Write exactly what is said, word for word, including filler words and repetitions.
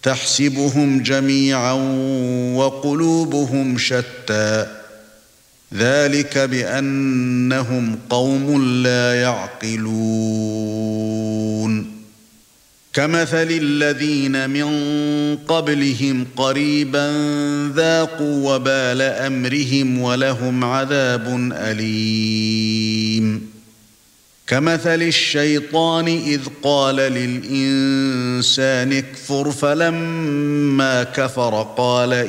تحسبهم جميعا وقلوبهم شتى ذلك بأنهم قوم لا يعقلون كمثل الذين من قبلهم قريبا ذاقوا وبال أمرهم ولهم عذاب أليم كمثل الشيطان إذ قال للإنسان اكفر فلما كفر قال